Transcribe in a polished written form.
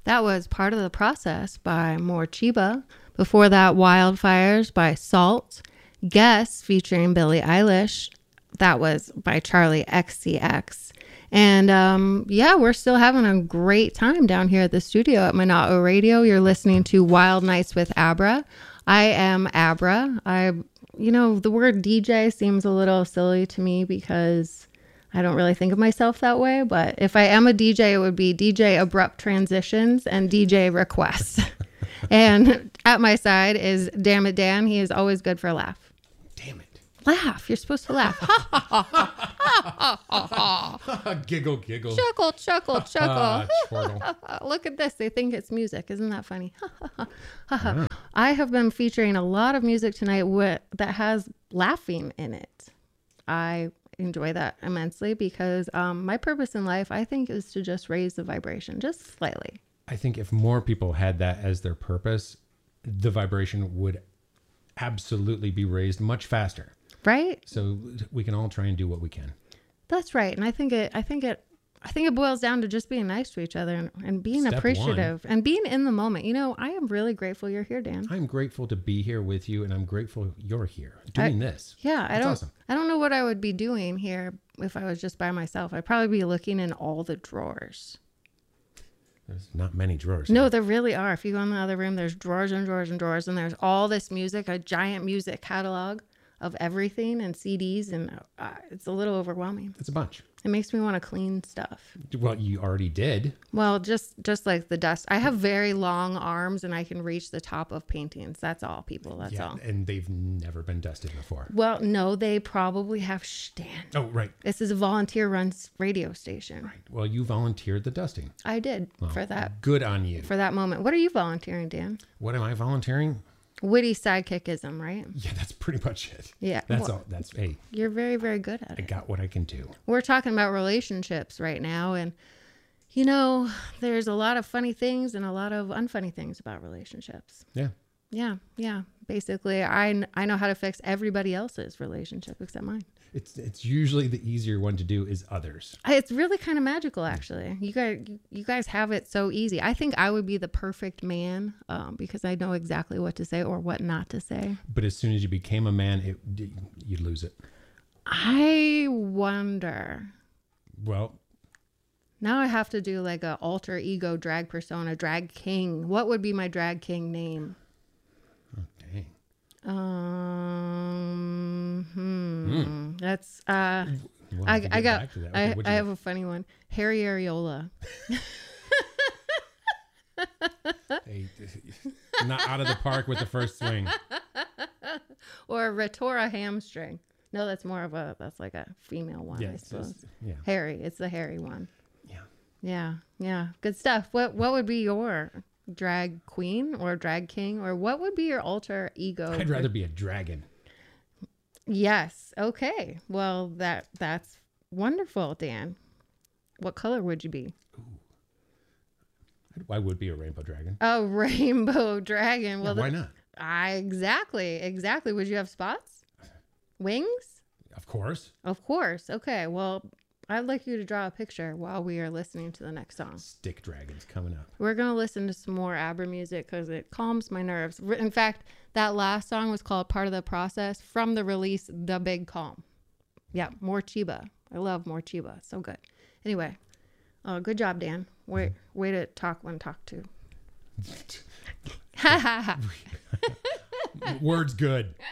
That was Part of the Process by Morcheeba. Before that, Wildfires by Salt. Guess featuring Billie Eilish. That was by Charlie XCX. And yeah, we're still having a great time down here at the studio at Monotto Radio. You're listening to Wild Nights with Abra. I am Abra. The word DJ seems a little silly to me because I don't really think of myself that way. But if I am a DJ, it would be DJ Abrupt Transitions and DJ Requests. And at my side is Damn It Dan. He is always good for a laugh. Damn it. Laugh. You're supposed to laugh. Giggle, giggle. Chuckle, chuckle, chuckle. Chortle. Look at this. They think it's music. Isn't that funny? I have been featuring a lot of music tonight that has laughing in it. I enjoy that immensely because my purpose in life, I think, is to just raise the vibration just slightly. I think if more people had that as their purpose, the vibration would absolutely be raised much faster. Right? So we can all try and do what we can. That's right. And I think it boils down to just being nice to each other and being Step appreciative and being in the moment. I am really grateful you're here, Dan. I'm grateful to be here with you, and I'm grateful you're here doing this. Yeah, That's awesome. I don't know what I would be doing here if I was just by myself. I'd probably be looking in all the drawers. There's not many drawers. No, there really are. If you go in the other room, there's drawers and drawers and drawers, and there's all this music, a giant music catalog of everything and CDs, and it's a little overwhelming. It's a bunch. It makes me want to clean stuff. Well, you already did. Well, just like the dust. I have very long arms, and I can reach the top of paintings. That's all, people. That's all. And they've never been dusted before. Well, no, they probably have stand. Oh, right. This is a volunteer-run radio station. Right. Well, you volunteered the dusting. I did for that. Good on you. For that moment. What are you volunteering, Dan? What am I volunteering? Witty sidekickism, right? Yeah, that's pretty much it. Yeah. That's all. Hey. You're very, very good at it. I got what I can do. We're talking about relationships right now. And, there's a lot of funny things and a lot of unfunny things about relationships. Yeah. Yeah. Basically, I know how to fix everybody else's relationship except mine. It's usually the easier one to do is others. It's really kind of magical, actually. You guys have it so easy. I think I would be the perfect man because I know exactly what to say or what not to say. But as soon as you became a man, you'd lose it. I wonder. Well, now I have to do like a alter ego drag persona, drag king. What would be my drag king name? oh, dang. That's We'll have to I get got back to that. Okay, I have a funny one. Harry Areola. Hey, not out of the park with the first swing. Or Retora Hamstring. No, that's like a female one, I suppose. Yeah. Harry, it's the hairy one. Yeah. Yeah. Good stuff. What would be your drag queen or drag king, or what would be your alter ego? I'd rather be a dragon. Yes. Okay. Well, that's wonderful, Dan. What color would you be? I would be a rainbow dragon. A rainbow dragon. Well, yeah, why not? Exactly. Would you have spots? Wings? Of course. Of course. Okay. Well, I'd like you to draw a picture while we are listening to the next song. Stick dragons coming up. We're going to listen to some more Abra music because it calms my nerves. In fact, that last song was called Part of the Process from the release The Big Calm. Yeah, Morcheeba. I love Morcheeba. So good. Anyway, good job, Dan. Way to talk when talked to. Word's good.